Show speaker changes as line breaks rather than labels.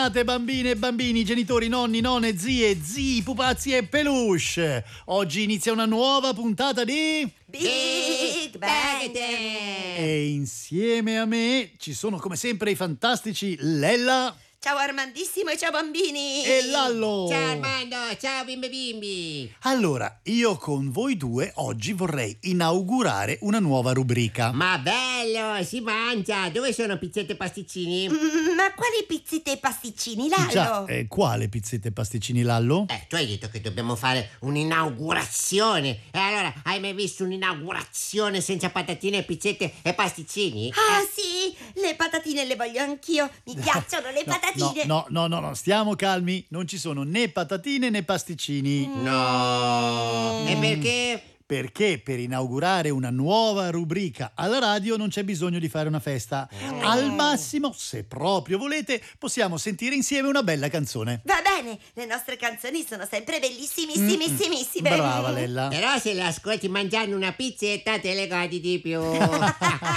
Bentornate bambine e bambini, genitori, nonni, nonne, zie, zii, pupazzi e peluche. Oggi inizia una nuova puntata di
Big Bang Day.
E insieme a me ci sono come sempre i fantastici Lella.
Ciao Armandissimo e ciao bambini.
E Lallo.
Ciao Armando, ciao bimbi.
Allora, io con voi due oggi vorrei inaugurare una nuova rubrica.
Ma bello, si mangia. Dove sono pizzette e pasticcini?
Ma quali pizzette e pasticcini, Lallo?
Già, quale pizzette e pasticcini, Lallo?
Tu hai detto che dobbiamo fare un'inaugurazione. E allora, hai mai visto un'inaugurazione senza patatine, pizzette e pasticcini?
Ah sì, le patatine le voglio anch'io. Mi piacciono le patatine.
No, stiamo calmi. Non ci sono né patatine né pasticcini.
No. E perché?
Perché per inaugurare una nuova rubrica alla radio non c'è bisogno di fare una festa. Al massimo, se proprio volete, possiamo sentire insieme una bella canzone.
Va bene, le nostre canzoni sono sempre bellissimissimissime.
Brava, Lella.
Però se le ascolti mangiando una pizzetta te le godi di più.